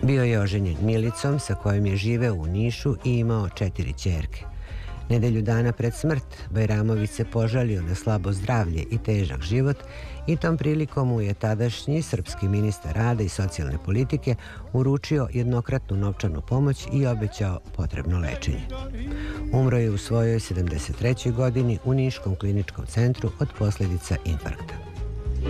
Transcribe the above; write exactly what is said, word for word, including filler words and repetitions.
Bio je oženjen Milicom sa kojom je živeo u Nišu i imao četiri ćerke. Nedelju dana pred smrt Bajramović se požalio na slabo zdravlje i težak život i tom prilikom mu je tadašnji srpski ministar rada i socijalne politike uručio jednokratnu novčanu pomoć i obećao potrebno lečenje. Umro je u svojoj sedamdeset trećoj godini u Niškom kliničkom centru od posljedica infarkta.